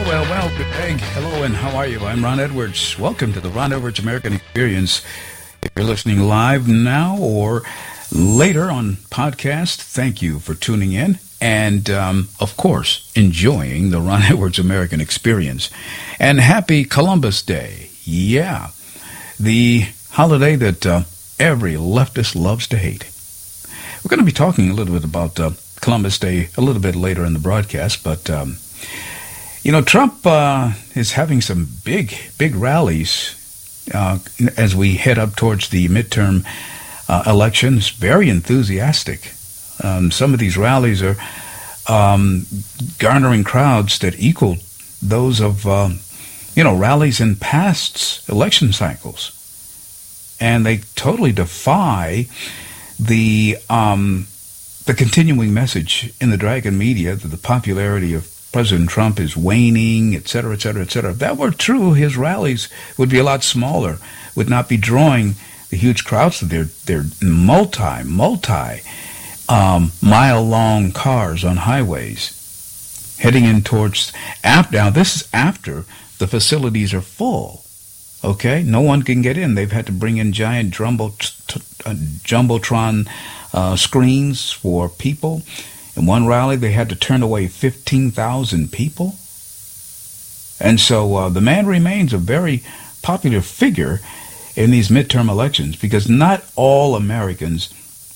Well, good day. Hello, and how are you? I'm Ron Edwards. Welcome to the Ron Edwards American Experience. If you're listening live now or later on podcast, thank you for tuning in and, of course, enjoying the Ron Edwards American Experience. And happy Columbus Day. Yeah, the holiday that every leftist loves to hate. We're going to be talking a little bit about Columbus Day a little bit later in the broadcast, but Trump is having some big rallies as we head up towards the midterm elections. Very enthusiastic. Some of these rallies are garnering crowds that equal those of rallies in past election cycles, and they totally defy the continuing message in the Dragon media that the popularity of President Trump is waning, et cetera, et cetera, et cetera. If that were true, his rallies would be a lot smaller, would not be drawing the huge crowds that they're mile-long cars on highways heading in towards. Now, this is after the facilities are full. Okay, no one can get in. They've had to bring in giant jumbotron screens for people. In one rally, they had to turn away 15,000 people. And so the man remains a very popular figure in these midterm elections because not all Americans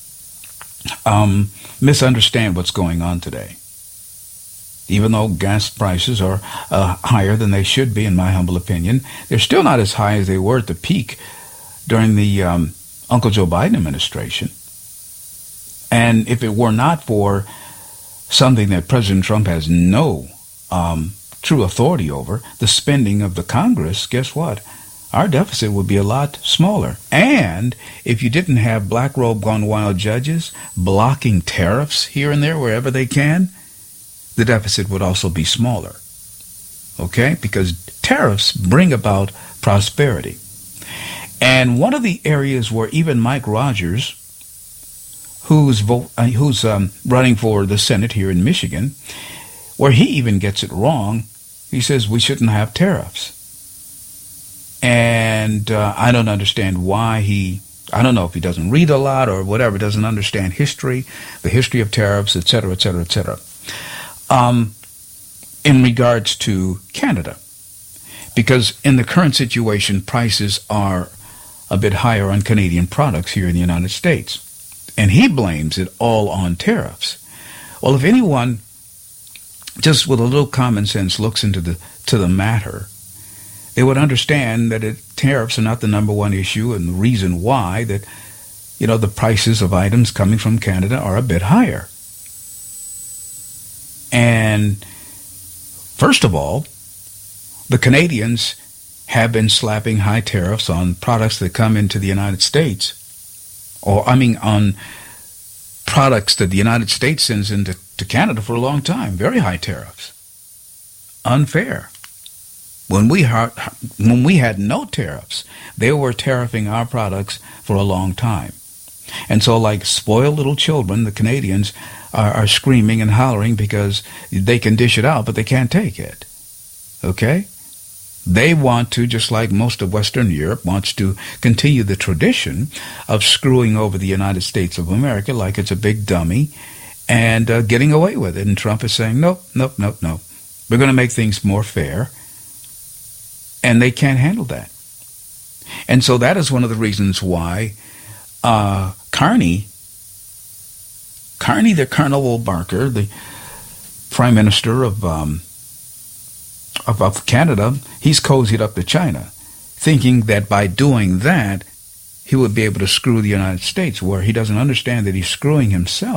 misunderstand what's going on today. Even though gas prices are higher than they should be, in my humble opinion, they're still not as high as they were at the peak during the Uncle Joe Biden administration. And if it were not for something that President Trump has no true authority over, the spending of the Congress, guess what? Our deficit would be a lot smaller. And if you didn't have black robe gone wild judges blocking tariffs here and there wherever they can, the deficit would also be smaller. Okay? Because tariffs bring about prosperity. And one of the areas where even Mike Rogers, who's running for the Senate here in Michigan, where he even gets it wrong. He says we shouldn't have tariffs. And I don't understand why I don't know if he doesn't read a lot or whatever, doesn't understand history, the history of tariffs, et cetera, et cetera, et cetera. In regards to Canada, because in the current situation, prices are a bit higher on Canadian products here in the United States. And he blames it all on tariffs. Well, if anyone, just with a little common sense, looks into the matter, they would understand that tariffs are not the number one issue, and the reason why that, the prices of items coming from Canada are a bit higher. And first of all, the Canadians have been slapping high tariffs on products that come into the United States. On products that the United States sends into Canada for a long time. Very high tariffs. Unfair. When we had no tariffs, they were tariffing our products for a long time. And so like spoiled little children, the Canadians are screaming and hollering because they can dish it out, but they can't take it. Okay? They want to, just like most of Western Europe, wants to continue the tradition of screwing over the United States of America like it's a big dummy and getting away with it. And Trump is saying, nope. We're going to make things more fair. And they can't handle that. And so that is one of the reasons why Carney the Colonel Barker, the Prime Minister of Canada, he's cozied up to China, thinking that by doing that, he would be able to screw the United States, where he doesn't understand that he's screwing himself.